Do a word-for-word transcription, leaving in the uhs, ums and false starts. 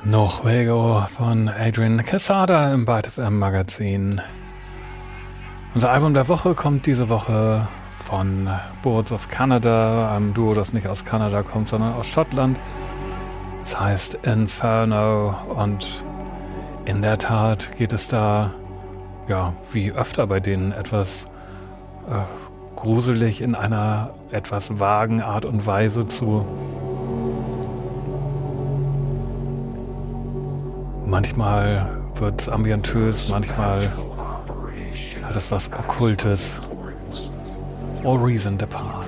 Noch Vego von Adrian Quesada im Byte F M Magazin. Unser Album der Woche kommt diese Woche von Boards of Canada, einem Duo, das nicht aus Kanada kommt, sondern aus Schottland. Es heißt Inferno und in der Tat geht es da, ja, wie öfter bei denen etwas äh, gruselig in einer etwas vagen Art und Weise zu. Manchmal wird es ambientös, manchmal hat es was Okkultes. All Reason Depart.